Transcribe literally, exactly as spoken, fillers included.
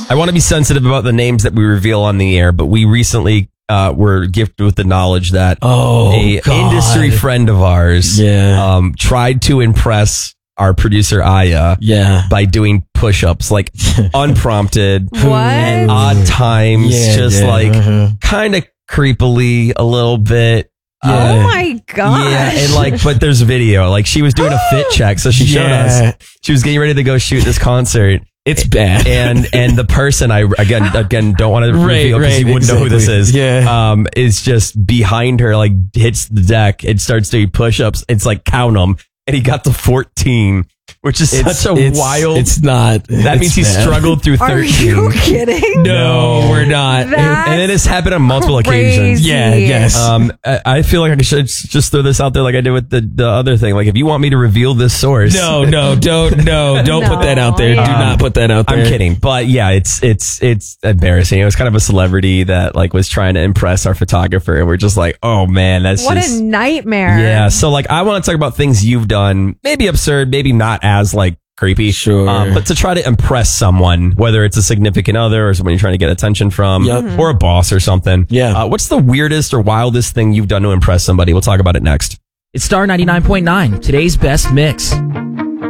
I want to be sensitive about the names that we reveal on the air, but we recently uh, were gifted with the knowledge that oh, a God. industry friend of ours yeah. um, tried to impress our producer Aya yeah. by doing push-ups, like unprompted, What? and odd times, Yeah, just yeah, like uh-huh. kind of creepily a little bit. Oh Uh, my gosh. yeah, and like, but there's video. Like she was doing a fit check, so she showed Yeah. us she was getting ready to go shoot this concert. It's bad. and and the person I again again don't want to Right, reveal because right, you wouldn't know who this exactly. is. Yeah. um, is just behind her, like hits the deck and starts doing push-ups. It's like count them, and he got to fourteen. Which is It's, such a it's, wild. It's not. That it's means he bad. struggled through Are thirteen. you kidding? No, we're not. That's And then it's happened on multiple crazy. occasions. Yeah, yes. Um, I, I feel like I should just throw this out there, like I did with the, the other thing. Like, if you want me to reveal this source, No, no, don't, no, don't No, put that out there. Do yeah. not put that out there. I'm kidding. But yeah, it's it's it's embarrassing. It was kind of a celebrity that like was trying to impress our photographer, and we're just like, oh man, that's What just a nightmare. yeah. So like, I want to talk about things you've done, maybe absurd, maybe not as like creepy, Sure. um, but to try to impress someone, whether it's a significant other or someone you're trying to get attention from, Yep. or a boss or something. Yeah. Uh, what's the weirdest or wildest thing you've done to impress somebody? We'll talk about it next. It's Star ninety-nine point nine, today's best mix.